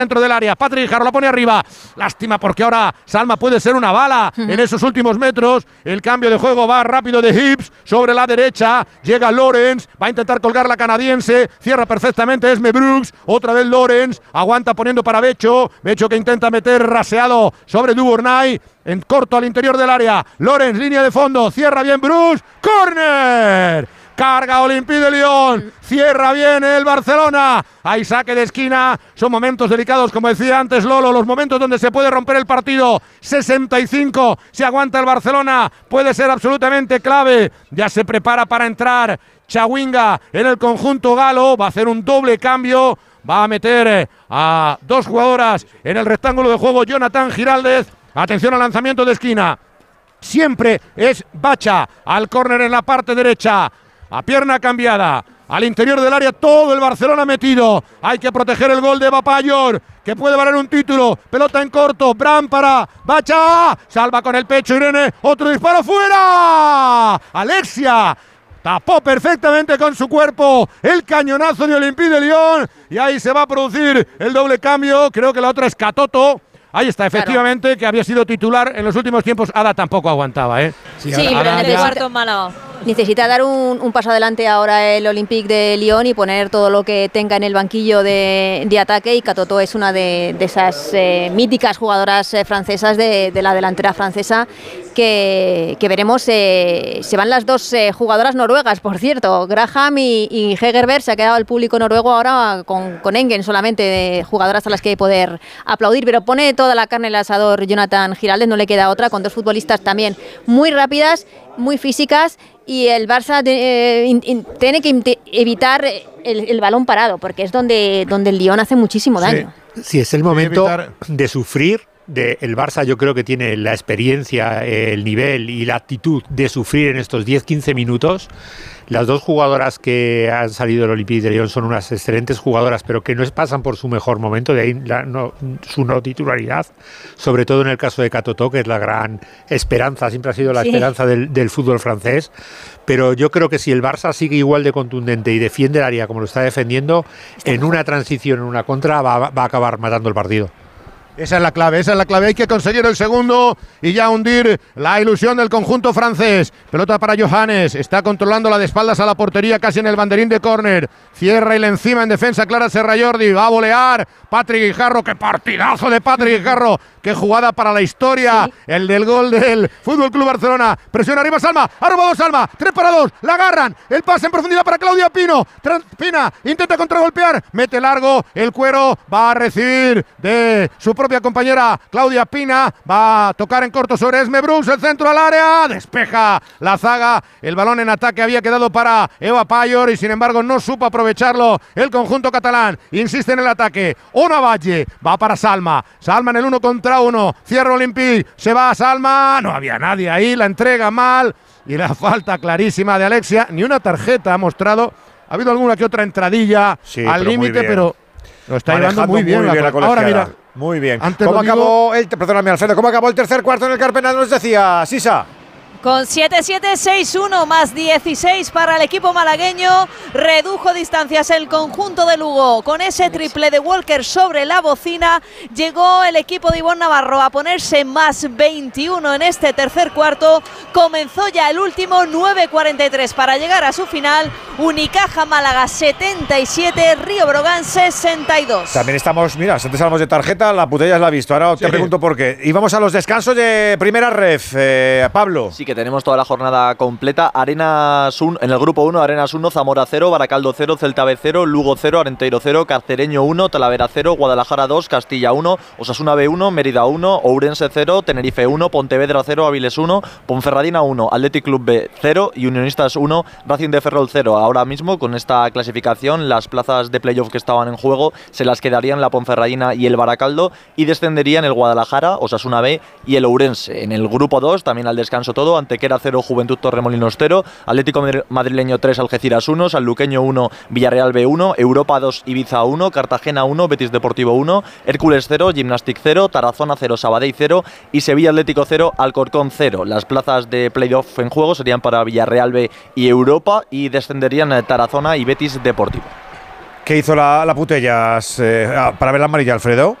dentro del área. Patrick Guijarro la pone arriba. Lástima porque ahora Salma puede ser una bala en esos últimos metros. El cambio de juego va rápido de Hibbs sobre la derecha. Llega Lawrence, va a intentar colgar la canadiense. Cierra perfectamente Esme Brooks. Otra vez Lawrence, aguanta poniendo para Becho. Becho que intenta meter raseado sobre Duvernay. En corto al interior del área. Lawrence, línea de fondo. Cierra bien Brooks. ¡Córner! Carga Olympique de Lyon, cierra bien el Barcelona. Hay saque de esquina, son momentos delicados, como decía antes Lolo, los momentos donde se puede romper el partido. 65, se aguanta el Barcelona, puede ser absolutamente clave. Ya se prepara para entrar Chawinga en el conjunto galo, va a hacer un doble cambio, va a meter a dos jugadoras en el rectángulo de juego. Jonathan Giraldez, atención al lanzamiento de esquina. Siempre es Bacha, al córner en la parte derecha. A pierna cambiada, al interior del área, todo el Barcelona metido. Hay que proteger el gol de Bapayor, que puede valer un título. Pelota en corto, Bran para Bacha. Salva con el pecho Irene, otro disparo fuera. Alexia tapó perfectamente con su cuerpo el cañonazo de Olympique de Lyon. Y ahí se va a producir el doble cambio. Creo que la otra es Catoto. Ahí está, efectivamente, claro, que había sido titular en los últimos tiempos. Ada tampoco aguantaba, ¿eh? Sí, pero necesita dar un paso adelante ahora el Olympique de Lyon y poner todo lo que tenga en el banquillo de ataque. Y Catoto es una de esas míticas jugadoras francesas de la delantera francesa que veremos. Se van las dos jugadoras noruegas, por cierto, Graham y Hegerberg. Se ha quedado el público noruego ahora con Engen solamente, de jugadoras a las que poder aplaudir, pero pone toda la carne en el asador Jonathan Giraldez, no le queda otra, con dos futbolistas también muy rápidas, muy físicas, y el Barça tiene que evitar el balón parado, porque es donde el Lyon hace muchísimo daño. Sí, es el momento de sufrir. El Barça yo creo que tiene la experiencia, el nivel y la actitud de sufrir en estos 10-15 minutos. Las dos jugadoras que han salido del Olympique de Lyon son unas excelentes jugadoras, pero que no pasan por su mejor momento, de ahí su no titularidad, sobre todo en el caso de Catoto, que es la gran esperanza, siempre ha sido la esperanza del fútbol francés. Pero yo creo que si el Barça sigue igual de contundente y defiende el área como lo está defendiendo, en una transición, en una contra, va a acabar matando el partido. Esa es la clave, hay que conseguir el segundo y ya hundir la ilusión del conjunto francés. Pelota para Johannes, está controlando la de espaldas a la portería, casi en el banderín de córner. Cierra y le encima en defensa Clara Serrajordi, va a volear Patrick Guijarro. ¡Qué partidazo de Patrick Guijarro! ¡Qué jugada para la historia! Sí. El del gol del Fútbol Club Barcelona. Presiona arriba Salma, ha robado Salma, 3 para 2, la agarran, el pase en profundidad para Claudia Pino. Pina intenta contragolpear, mete largo, el cuero va a recibir de su propia compañera Claudia Pina, va a tocar en corto sobre Esme Brooks, el centro al área, despeja la zaga, el balón en ataque había quedado para Eva Payor y sin embargo no supo aprovecharlo el conjunto catalán. Insiste en el ataque, Ona Valle, va para Salma en el 1 contra 1, cierra Olympique, se va a Salma, no había nadie ahí, la entrega mal y la falta clarísima de Alexia, ni una tarjeta ha mostrado, ha habido alguna que otra entradilla al límite, pero lo está llevando muy bien la ahora mira. Muy bien. ¿Cómo acabó el tercer cuarto en el Carpena? Nos decía Sisa. Con 7-7, 6-1 más 16 para el equipo malagueño. Redujo distancias el conjunto de Lugo. Con ese triple de Walker sobre la bocina, llegó el equipo de Ivonne Navarro a ponerse más 21 en este tercer cuarto. Comenzó ya el último, 9:43 para llegar a su final. Unicaja Málaga 77, Río Brogan 62. También estamos, mira, antes hablamos de tarjeta, la puta ya la ha visto. Ahora te pregunto por qué. Y vamos a los descansos de primera ref. Pablo. Sí, que tenemos toda la jornada completa. Arenas 1, en el grupo 1, Arenas 1, Zamora 0, Baracaldo 0, Celta B 0, Lugo 0, Arenteiro 0, Carcereño 1, Talavera 0, Guadalajara 2, Castilla 1, Osasuna B 1, Mérida 1, Ourense 0, Tenerife 1, Pontevedra 0, Áviles 1, Ponferradina 1, Athletic Club B 0 y Unionistas 1, Racing de Ferrol 0. Ahora mismo, con esta clasificación, las plazas de playoff que estaban en juego se las quedarían la Ponferradina y el Baracaldo y descenderían el Guadalajara, Osasuna B y el Ourense. En el grupo 2, también al descanso todo, Antequera 0, Juventud Torremolinos 0, Atlético Madrileño 3, Algeciras 1, Sanluqueño 1, Villarreal B 1, Europa 2, Ibiza 1, Cartagena 1, Betis Deportivo 1, Hércules 0, Gimnastic 0, Tarazona 0, Sabadell 0 y Sevilla Atlético 0, Alcorcón 0. Las plazas de playoff en juego serían para Villarreal B y Europa y descenderían Tarazona y Betis Deportivo. ¿Qué hizo la Putellas para ver la amarilla, Alfredo?